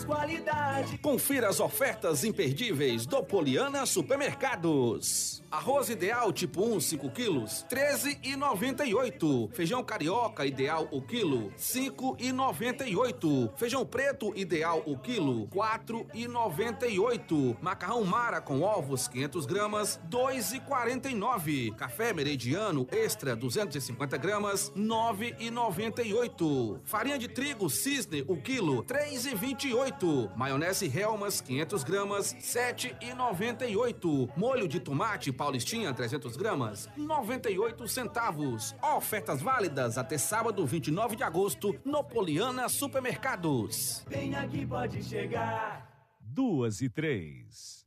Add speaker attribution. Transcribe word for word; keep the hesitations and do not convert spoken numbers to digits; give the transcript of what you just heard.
Speaker 1: qualidade.
Speaker 2: Confira as ofertas imperdíveis do Poliana Supermercados. Arroz Ideal tipo um, cinco quilos, treze e noventa e oito. Feijão Carioca Ideal o quilo, cinco e noventa e oito. Feijão Preto Ideal o quilo, quatro e noventa e oito. Macarrão Mara com ovos, quinhentas gramas, dois e quarenta e nove. Café Meridiano Extra, duzentos e cinquenta gramas, nove e noventa e oito. Farinha de trigo Cisne o quilo, três e vinte e oito. Maionese Helmas, quinhentas gramas, sete e noventa e oito. Molho de tomate Paulistinha, trezentas gramas, noventa e oito centavos. Ofertas válidas até sábado, vinte e nove de agosto, no Poliana Supermercados.
Speaker 1: Vem aqui, pode chegar.
Speaker 3: Duas e três.